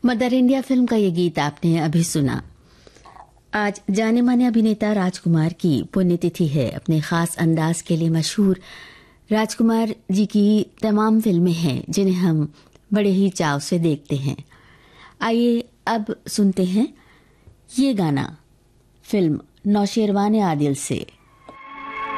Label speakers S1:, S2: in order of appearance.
S1: Mother India film का ये गीत आपने अभी सुना। आज जाने माने अभिनेता राजकुमार की पुण्यतिथि है। अपने खास अंदाज के लिए मशहूर राजकुमार जी की तमाम फिल्में हैं जिन्हें हम बड़े ही चाव से देखते हैं। आइए अब सुनते हैं ये गाना फिल्म नौशेरवान आदिल से।